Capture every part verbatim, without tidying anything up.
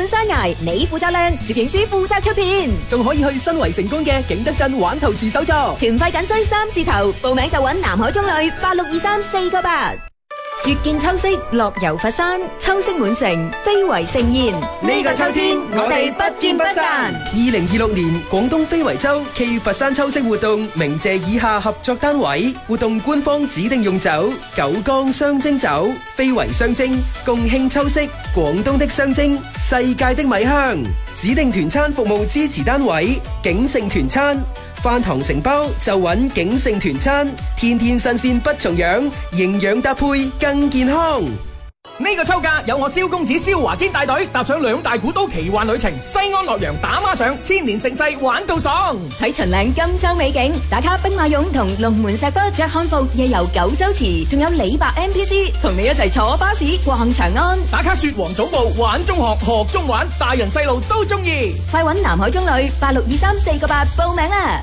山崖，你負責亮，攝影師負責出片， 仲可以去新圍成功嘅景德鎮玩陶瓷手作。 團費僅需三字頭，報名就揾南海中旅八六二三四個八。月見秋色，樂遊佛山，秋色滿城，非遺盛宴。 呢個秋天，我哋不見不散。二零二六年廣東非遺周暨佛山秋色活動，鳴謝以下合作單位。活動官方指定用酒：九江雙蒸酒，非遺雙蒸，共慶秋色，廣東的雙蒸，世界的米香。指定團餐服務支持單位：景盛團餐。飯堂承包就揾景盛團餐，天天新鮮不重樣，營養搭配更健康。 呢個秋假有我蕭公子蕭華堅帶隊踏上兩大古都奇幻旅程，西安洛陽打孖上，千年盛世玩到爽。 睇秦嶺金秋美景，打卡兵馬俑同龍門石窟着漢服夜遊九州池，仲有李白 N P C 同你一齊坐巴士逛長安， 打卡雪皇祖墓玩中學學中玩，大人細路都中意。 快揾南海中旅八六二三四個八報名啦！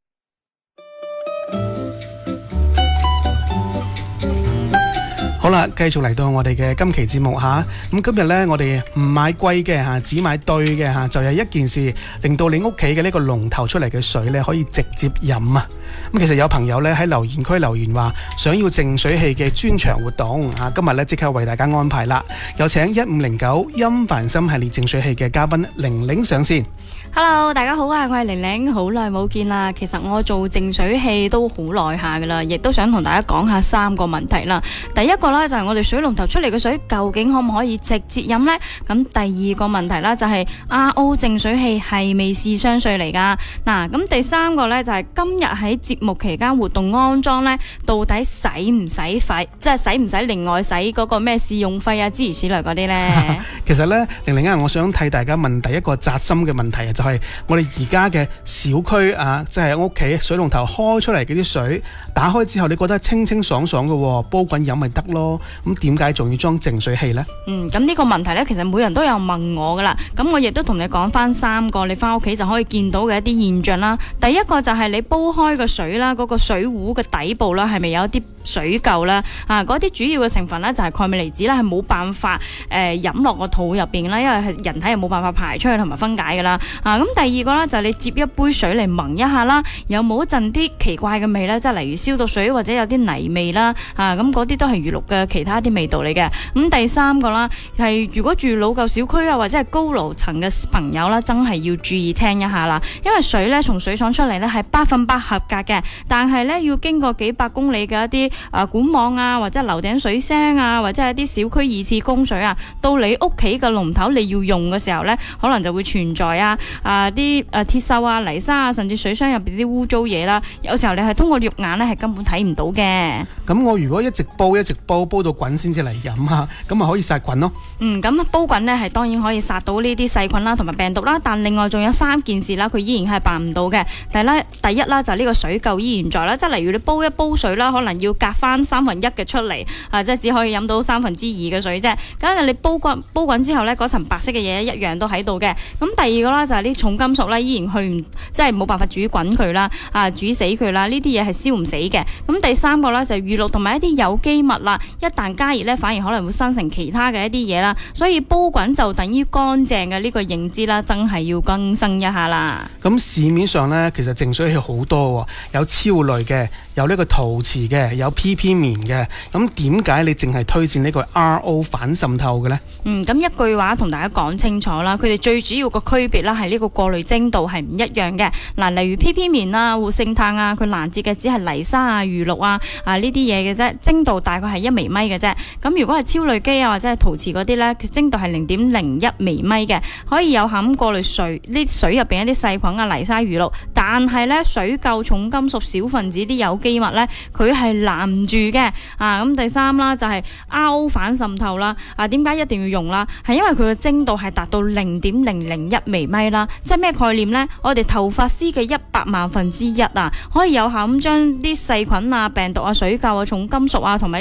好啦，繼續嚟到我哋嘅今期節目吓，咁今日呢，我哋唔買貴嘅吓，只買對嘅吓，就有一件事令到你屋企嘅呢個龍頭出嚟嘅水呢，可以直接飲啊！咁其實有朋友呢喺留言區留言話想要淨水器嘅專場活動啊，今日呢即刻為大家安排啦，有請一五零九音凡心系列淨水器嘅嘉賓玲玲上線。 Hello， 大家好啊，我係玲玲，好耐冇見啦。其實我做淨水器都好耐下噶啦，亦都想同大家講下三個問題啦。第一個呢，就係我哋水龍頭出嚟嘅水究竟可唔可以直接飲呢？咁第二個問題啦就係 R O 淨水器係咪試雙稅嚟噶？嗱，咁第三個呢，就係今日喺節目期間活動安裝呢，到底使唔使費？即係使唔使另外使嗰個咩試用費啊？諸如此類嗰啲呢？ 其實呢，玲玲啊，我想替大家問第一個扎心嘅問題啊，就係我哋而家嘅小區啊，即係屋企水龍頭開出嚟嗰啲水，打開之後你覺得清清爽爽嘅，煲滾飲咪得咯？咁點解仲要裝淨水器呢？ 嗯，咁呢個問題呢，其實每人都有問我噶啦。咁我亦都同你講翻三個，你翻屋企就可以見到嘅一啲現象啦。第一個就係你煲開個水啦，嗰個水壺嘅底部啦，係咪有一啲水垢啦？啊，嗰啲主要嘅成分呢，就係鈣鎂離子啦，係冇辦法誒飲落個肚入邊啦，因為係人體係冇辦法排出去同埋分解噶啦。啊，咁第二個呢，就係你接一杯水嚟聞一下啦，有冇一陣啲奇怪嘅味呢？即係例如消毒水或者有啲泥味啦。啊，咁嗰啲都係餘氯嘅其他啲味道嚟嘅。咁第三個啦，係如果住老舊小區啊，或者係高樓層嘅朋友啦，真係要注意聽一下啦。因為水呢，從水廠出嚟呢係百分百合格嘅，但係呢，要經過幾百公里嘅一啲啊管網啊，或者樓頂水聲啊，或者係啲小區二次供水啊，到你屋企嘅龍頭你要用嘅時候呢，可能就會存在啊啊啲啊鐵鏽啊、泥沙啊，甚至水箱入邊啲污糟嘢啦。有時候你係通過肉眼呢，係根本睇唔到嘅。 咁我如果一直煲一直煲煲到滾先至嚟飲下，咁咪可以殺菌咯。 嗯，咁煲滾呢係當然可以殺到呢啲細菌啦，同埋病毒啦。但另外仲有三件事啦，佢依然係辦唔到嘅。第一，第一啦就係呢個水垢依然在啦，即係例如你煲一煲水啦，可能要隔翻三分一嘅出嚟，啊，即係只可以飲到三分之二嘅水啫。咁你煲滾煲滾之後呢，嗰層白色嘅嘢一樣都喺度嘅。咁第二個啦就係啲重金屬咧，依然去唔即係冇辦法煮滾佢啦，啊煮死佢啦，呢啲嘢係燒唔死嘅。咁第三個啦就係餘氯同埋一啲有機物啦，一旦加熱呢，反而可能會生成其他嘅一啲嘢啦。所以煲滾就等於乾淨嘅呢個認知啦，真係要更新一下啦。 咁市面上呢，其實淨水器好多，有超濾嘅，有呢個陶瓷嘅，有 P P 棉嘅。咁點解你淨係推薦呢個 R O 反滲透嘅呢？ 嗯，咁一句話同大家講清楚啦，佢哋最主要個區別啦係呢個過濾精度係唔一樣嘅。嗱，例如 P P 棉啊、活性炭啊，佢攔截嘅只係泥沙啊、餘氯啊啊呢啲嘢嘅啫，精度大概係一微米嘅啫。咁如果係超濾機啊或者係陶瓷嗰啲呢，佢精度係零點零一微米嘅，可以有效咁過濾水呢水入邊一啲細菌啊、泥沙、餘氯。但係呢，水垢、重金屬、小分子啲有機物呢，佢係攔唔住嘅。啊，咁第三啦就係 R O 反滲透啦。啊，點解一定要用啦？係因為佢嘅精度係達到零點零零一微米啦。即係咩概念呢？我哋頭髮絲嘅一百萬分之一啊，可以有效咁將啲細菌啊、病毒啊、水垢啊、重金屬啊同埋啲抗生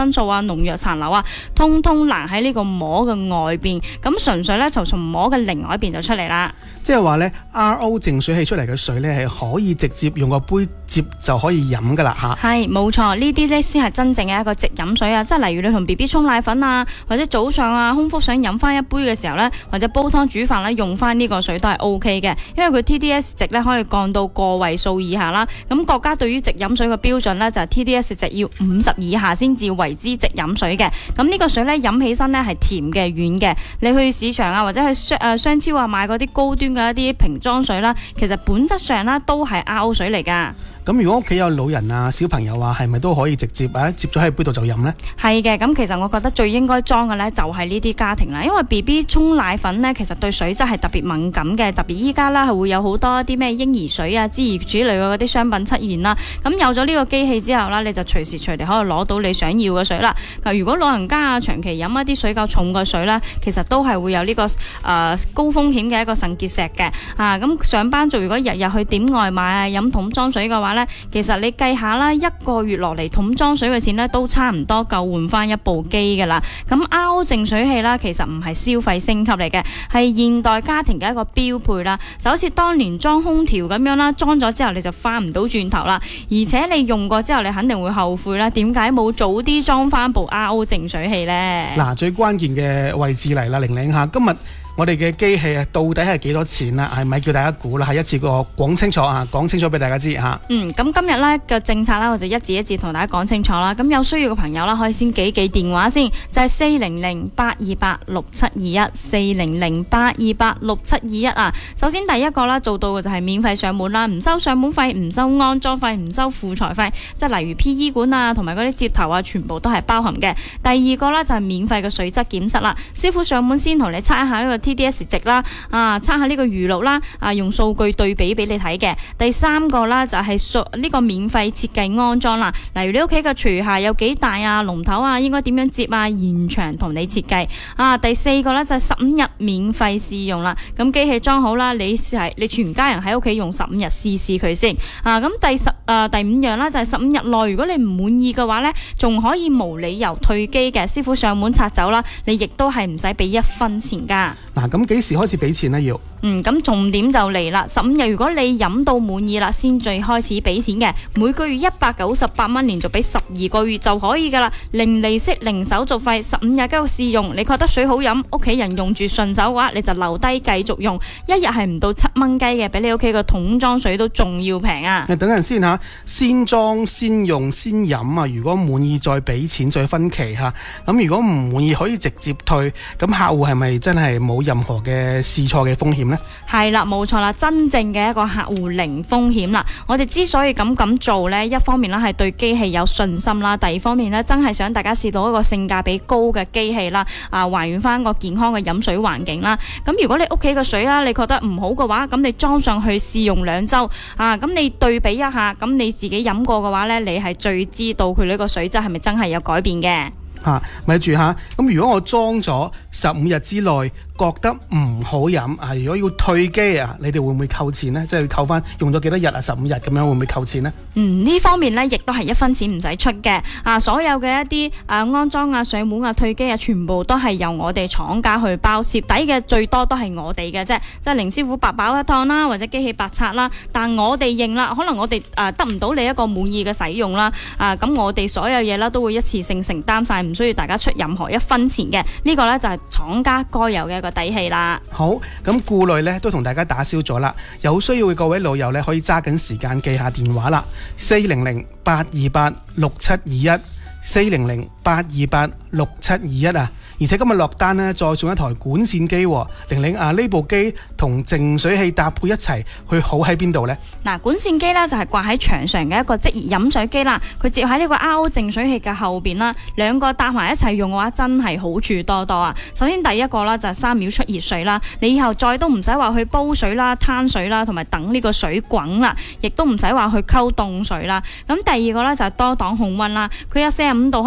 生素啊、農藥殘留啊，通通攔喺呢個膜嘅外邊，咁純粹咧就從膜嘅另外一邊就出嚟啦。 即係話咧 R O 淨水器出嚟嘅水咧係可以直接用個杯接就可以飲噶啦吓。 係冇錯，呢啲咧先係真正嘅一個直飲水啊！即係例如你同 B B 沖奶粉啊，或者早上啊空腹想飲翻一杯嘅時候咧，或者煲湯煮飯咧用翻呢個水都係 O K 嘅，因為佢 T D S 值咧可以降到個位數以下啦。咁國家對於直飲水嘅標準咧就係 T D S 值要五十以下先至為之直飲水嘅。咁呢個水咧飲起身咧係甜嘅、軟嘅。你去市場啊或者去商誒商超啊買嗰啲高端嘅一啲瓶裝水啦，其實本質上啦都係 R O 水嚟噶。 咁如果屋企有老人啊、小朋友啊，係咪都可以直接啊接咗喺杯度就飲呢？ 係嘅，咁其實我覺得最應該裝嘅呢就係呢啲家庭啦，因為 B B 沖奶粉呢，其實對水質係特別敏感嘅，特別依家啦係會有好多一啲咩嬰兒水啊、諸如此類嘅嗰啲商品出現啦。咁有咗呢個機器之後啦，你就隨時隨地可以攞到你想要嘅水啦。嗱，如果老人家啊長期飲一啲水較重嘅水啦，其實都係會有呢、這個誒、呃、高風險嘅一個腎結石嘅。啊，咁上班族如果日日去點外賣啊、飲桶裝水嘅話呢，其實你計下啦，一個月落嚟桶裝水嘅錢呢，都差唔多夠換翻一部機噶啦。咁 R O 淨水器啦，其實唔係消費升級嚟嘅，係現代家庭嘅一個標配啦。就好似當年裝空調咁樣啦，裝咗之後你就翻唔到轉頭啦，而且你用過之後你肯定會後悔啦。點解冇早啲裝翻部 R O 淨水器呢？ 嗱，最關鍵嘅位置嚟啦，玲玲吓，今日我哋嘅機器啊，到底係幾多錢啦？係咪叫大家估啦？係一次過講清楚啊，講清楚俾大家知吓。嗯， 咁今日咧嘅政策啦，我就一字一字同大家講清楚啦。咁有需要嘅朋友啦，可以先記記電話先，就係四零零八二八六七二一四零零八二八六七二一啊。首先第一個啦，做到嘅就係免費上門啦，唔收上門費，唔收安裝費，唔收輔材費，即係例如 P E 管啊，同埋嗰啲接頭啊，全部都係包含嘅。第二個咧就係免費嘅水質檢測啦，師傅上門先同你測一下呢個T D S 值啦，啊，測下呢個餘氯啦，啊，用數據對比俾你睇嘅。第三個啦就係屬呢個免費設計安裝啦，例如你屋企嘅廚下有幾大啊，龍頭啊應該點樣接啊，現場同你設計。啊，第四個咧就係十五日免費試用啦，咁機器裝好啦，你係你全家人喺屋企用十五日試試佢先。啊，咁第十誒、呃、第五樣啦就係十五日內如果你唔滿意嘅話咧，仲可以無理由退機嘅，師傅上門拆走啦，你亦都係唔使俾一分錢噶。 嗱，咁幾時開始俾錢呢？要嗯，咁重點就嚟啦，十五日如果你飲到滿意啦，先最開始俾錢嘅，每個月一百九十八蚊，連續俾十二個月就可以噶啦，零利息零手續費，十五日交試用，你覺得水好飲，屋企人用住順手嘅話，你就留低繼續用，一日係唔到七蚊雞嘅，比你屋企個桶裝水都仲要平啊！ 等陣先吓，先裝先用先飲啊！如果滿意再俾錢再分期吓，咁如果唔滿意可以直接退，咁客戶係咪真係冇任何嘅試錯嘅風險呢？ 係啦，冇錯啦，真正嘅一個客戶零風險啦。我哋之所以咁咁做呢，一方面呢係對機器有信心啦，第二方面呢真係想大家試到一個性價比高嘅機器啦，啊，還原翻個健康嘅飲水環境啦。咁如果你屋企嘅水啦，你覺得唔好嘅話，咁你裝上去試用兩周啊，咁你對比一下，咁你自己飲過嘅話呢，你係最知道佢呢個水質係咪真係有改變嘅。 吓，咪住吓，咁如果我裝咗十五日之內覺得唔好飲啊，如果要退機啊，你哋會唔會扣錢呢？即係扣翻用咗幾多日啊？十五日咁樣會唔會扣錢呢？ 嗯，呢方面呢，亦都係一分錢唔使出嘅啊！所有嘅一啲啊安裝啊、上門啊、退機啊，全部都係由我哋廠家去包，蝕底嘅最多都係我哋嘅啫，即係凌師傅白跑一趟啦，或者機器白拆啦。但我哋認啦，可能我哋啊得唔到你一個滿意嘅使用啦，啊咁我哋所有嘢啦都會一次性承擔晒，唔需要大家出任何一分錢嘅。呢個呢，就係廠家該有嘅一個底氣啦。 好，咁顧慮呢都同大家打消咗啦。有需要嘅各位老友呢，可以揸緊時間記下電話啦，四零零八二八六七二一，四零零八二八六七二一啊！而且今日落單呢，再送一台管線機，玲玲啊，呢部機同淨水器搭配一齊，佢好喺邊度呢？ 嗱，管線機呢就係掛喺牆上嘅一個即熱飲水機啦，佢接喺呢個 R O 淨水器嘅後邊啦，兩個搭埋一齊用嘅話，真係好處多多啊！首先第一個啦就係三秒出熱水啦，你以後再都唔使話去煲水啦、攤水啦，同埋等呢個水滾啦，亦都唔使話去溝凍水啦。咁第二個呢就係多檔控溫啦，佢有四十五度可以直接沖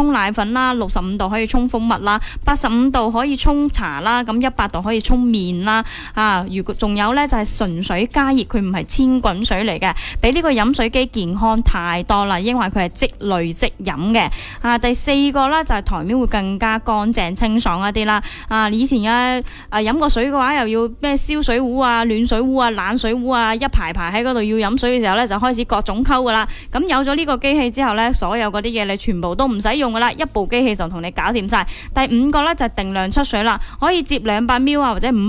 沖奶粉啦，六十五度可以沖蜂蜜啦，八十五度可以沖茶啦，咁一百度可以沖麵啦。啊，如果仲有呢，就係純水加熱，佢唔係千滾水嚟嘅，比呢個飲水機健康太多啦，因為佢係即濾即飲嘅。啊，第四個呢，就係台面會更加乾淨清爽一啲啦。啊，以前嘅啊飲個水嘅話，又要咩燒水壺啊、暖水壺啊、冷水壺啊，一排排喺嗰度要飲水嘅時候呢，就開始各種溝噶啦。咁有咗呢個機器之後呢，所有嗰啲嘢你全部都唔使用噶啦，一部機器就同你搞掂晒。第五個呢，就係定量出水啦，可以接兩百毫升啊或者五